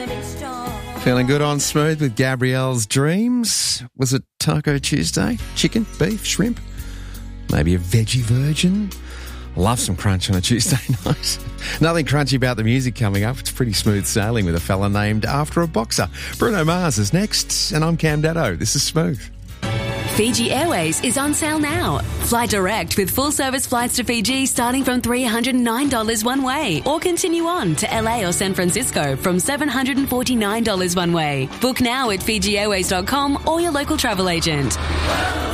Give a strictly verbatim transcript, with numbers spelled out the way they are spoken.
Feeling good on Smooth with Gabrielle's Dreams. Was it Taco Tuesday? Chicken, beef, shrimp? Maybe a veggie virgin? Love some crunch on a Tuesday night. Nothing crunchy about the music coming up. It's pretty smooth sailing with a fella named after a boxer. Bruno Mars is next, and I'm Cam Daddo. This is Smooth. Fiji Airways is on sale now. Fly direct with full-service flights to Fiji starting from three hundred nine dollars one way, or continue on to L A or San Francisco from seven hundred forty-nine dollars one way. Book now at fiji airways dot com or your local travel agent.